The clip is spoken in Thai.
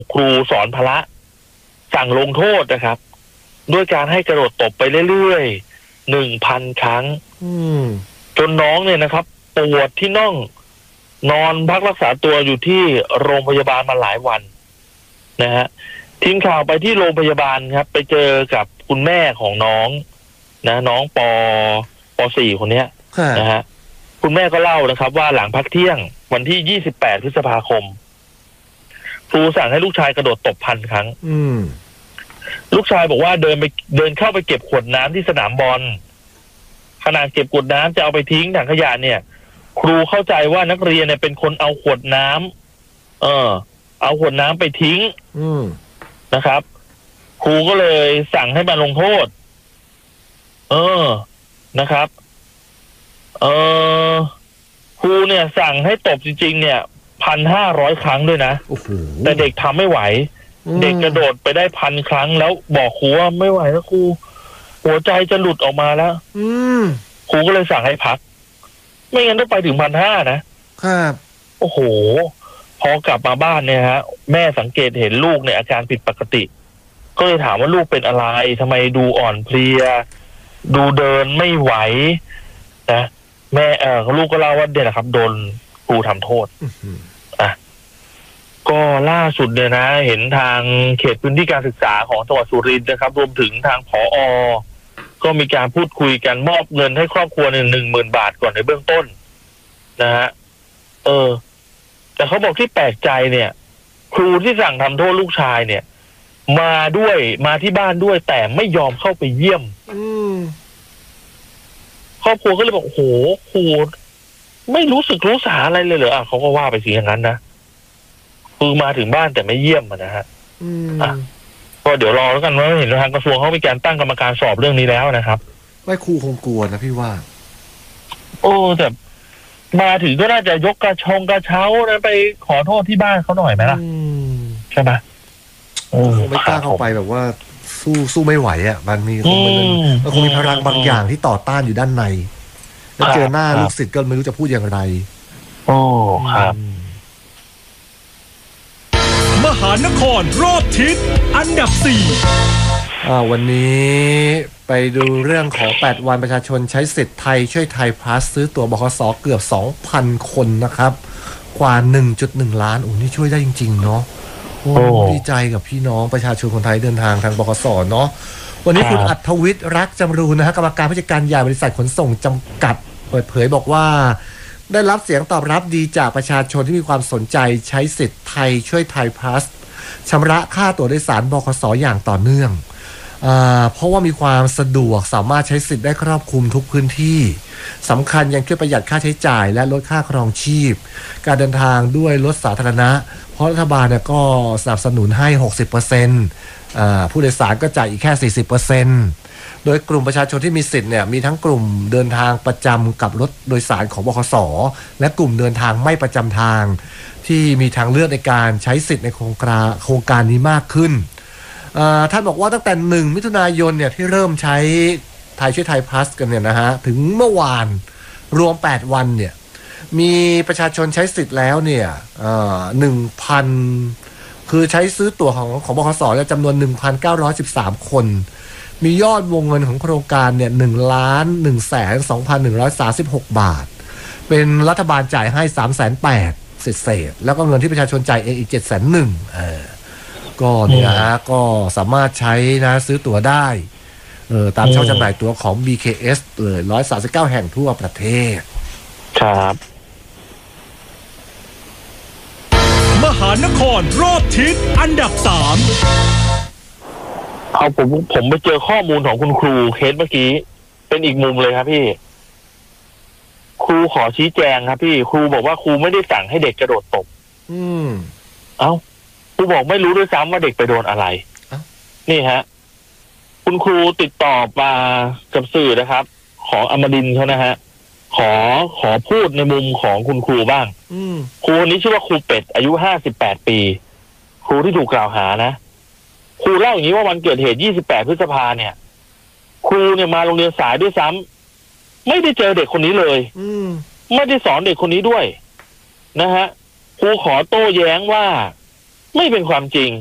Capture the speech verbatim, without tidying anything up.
ครูสอนพละสั่งลงโทษนะครับด้วยการให้กระโดดตบไปเรื่อยๆหนึ่งพันครั้งจนน้องเนี่ยนะครับปวดที่น่องนอนพักรักษาตัวอยู่ที่โรงพยาบาลมาหลายวันนะฮะทีมข่าวไปที่โรงพยาบาลครับไปเจอกับคุณแม่ของน้องนะน้องปปสี่คนเนี้ยนะฮะคุณแม่ก็เล่านะครับว่าหลังพักเที่ยงวันที่ยี่สิบแปดพฤษภาคมครูสั่งให้ลูกชายกระโดดตบพันครั้งลูกชายบอกว่าเดินไปเดินเข้าไปเก็บขวดน้ำที่สนามบอลขณะเก็บขวดน้ำจะเอาไปทิ้งถังขยะเนี่ยครูเข้าใจว่านักเรียนเนี่ยเป็นคนเอาขวดน้ำเออเอาขวดน้ำไปทิ้งนะครับครูก็เลยสั่งให้มาลงโทษเออนะครับเออครูเนี่ยสั่งให้ตบจริงๆเนี่ยพันห้าร้อยครั้งด้วยนะแต่เด็กทำไม่ไหวเด็กกระโดดไปได้พันครั้งแล้วบอกครูว่าไม่ไหวแล้วครูหัวใจจะหลุดออกมาแล้วครูก็เลยสั่งให้พักไม่งั้นต้องไปถึงพันห้านะครับโอ้โหพอกลับมาบ้านเนี่ยฮะแม่สังเกตเห็นลูกเนี่ยอาการผิดปกติก็เลยถามว่าลูกเป็นอะไรทำไมดูอ่อนเพลียดูเดินไม่ไหวนะแม่เออลูกก็เล่าว่าเดี๋ยวนะครับโดนครูทำโทษอ่ะก็ล่าสุดเนี่ยนะเห็นทางเขตพื้นที่การศึกษาของจังหวัดสุรินทร์นะครับรวมถึงทางผอ.ก็มีการพูดคุยกันมอบเงินให้ครอบครัวหนึ่งหนึ่งหมื่นบาทก่อนในเบื้องต้นนะฮะเออแต่เขาบอกที่แปลกใจเนี่ยครูที่สั่งทำโทษลูกชายเนี่ยมาด้วยมาที่บ้านด้วยแต่ไม่ยอมเข้าไปเยี่ยมครอบครัวก็เลยบอกโอ้โหครูไม่รู้สึกรู้สาอะไรเลยเหรออ่ะเขาก็ว่าไปสิอย่างนั้นนะคือมาถึงบ้านแต่ไม่เยี่ยมนะฮะอ่ะก็เดี๋ยวรอแล้วกันว่าเห็นทางกระทรวงเขามีการตั้งกรรมการสอบเรื่องนี้แล้วนะครับไม่ครูคงกลัวนะพี่ว่าโอ้แต่มาถึงก็น่าจะยกกระชงกระเช้านะไปขอโทษที่บ้านเขาหน่อยไหมล่ะใช่ไหมคงไม่กล้าเข้าไปแบบว่าสู้สู้ไม่ไหวอ่ะมันมีคงมันคงมีพลังบางอย่างที่ต่อต้านอยู่ด้านในแล้วเจอหน้าลูกศิษย์ก็ไม่รู้จะพูดอย่างไรโอ้ครับมหานครรอบทิศอันดับสี่อ่าวันนี้ไปดูเรื่องของแปดวันประชาชนใช้สิทธิ์ไทยช่วยไทยพลัสซื้อตั๋วบขส.เกือบ สองพัน คนนะครับกว่า หนึ่งจุดหนึ่ง ล้านโอ้นี่ช่วยได้จริงๆเนาะโอ้ดีใจกับพี่น้องประชาชนคนไทยเดินทางทางบขส.เนาะวันนี้คุณอัธวิทย์รักจำรูนนะฮะกรรมการผู้จัดการใหญ่บริษัทขนส่งจำกัดเปิดเผยบอกว่าได้รับเสียงตอบรับดีจากประชาชนที่มีความสนใจใช้สิทธิ์ไทยช่วยไทยพลัสชำระค่าตั๋วโดยสารบขส.อย่างต่อเนื่องอ่าเพราะว่ามีความสะดวกสามารถใช้สิทธิ์ได้ครอบคลุมทุกพื้นที่สำคัญยังช่วยประหยัดค่าใช้จ่ายและลดค่าครองชีพการเดินทางด้วยรถสาธารณะเพราะรัฐบาลเนี่ยก็สนับสนุนให้ หกสิบเปอร์เซ็นต์ อ่าผู้โดยสารก็จ่ายอีกแค่ สี่สิบเปอร์เซ็นต์ โดยกลุ่มประชาชนที่มีสิทธิ์เนี่ยมีทั้งกลุ่มเดินทางประจำกับรถโดยสารของบขส.และกลุ่มเดินทางไม่ประจำทางที่มีทางเลือกในการใช้สิทธิ์ในโครงการโครงการนี้มากขึ้นท่านบอกว่าตั้งแต่หนึ่งมิถุนายนเนี่ยที่เริ่มใช้ไทยช่วยไทยพลัสกันเนี่ยนะฮะถึงเมื่อวานรวมแปดวันเนี่ยมีประชาชนใช้สิทธิ์แล้วเนี่ยหนึ่งพันคือใช้ซื้อตั๋วของของบขส.จำนวน หนึ่งพันเก้าร้อยสิบสาม คนมียอดวงเงินของโครงการเนี่ยหนึ่งล้านหนึ่งแสนสองพันหนึ่งร้อยสามสิบหกบาทเป็นรัฐบาลจ่ายให้ สามแสนแปดหมื่น เศษๆแล้วก็เงินที่ประชาชนจ่ายเองอีก เจ็ดแสนหนึ่งหมื่น เออก็เนี่ยฮะก็สามารถใช้นะซื้อตั๋วได้เออตามช่องจำหน่ายตั๋วของ บี เค เอส เลยหนึ่งร้อยสามสิบเก้าแห่งทั่วประเทศครับมหานครรอบทิศอันดับสามเอาผมผมไปเจอข้อมูลของคุณครูเคสเมื่อกี้เป็นอีกมุมเลยครับพี่ครูขอชี้แจงครับพี่ครูบอกว่าครูไม่ได้สั่งให้เด็กกระโดดตบอืมเอ้าครูบอกไม่รู้ด้วยซ้ำว่าเด็กไปโดนอะไรนี่ฮะคุณครูติดต่อมากับสื่อนะครับของอมรินทร์เขานะฮะขอขอพูดในมุมของคุณครูบ้างครูคนนี้ชื่อว่าครูเป็ดอายุห้าสิบแปดปีครูที่ถูกกล่าวหานะครูเล่าอย่างนี้ว่าวันเกิดเหตุยี่สิบแปดพฤษภาเนี่ยครูเนี่ยมาโรงเรียนสายด้วยซ้ำไม่ได้เจอเด็กคนนี้เลยไม่ได้สอนเด็กคนนี้ด้วยนะฮะครูขอโต้แย้งว่าไม่เป็นความจริง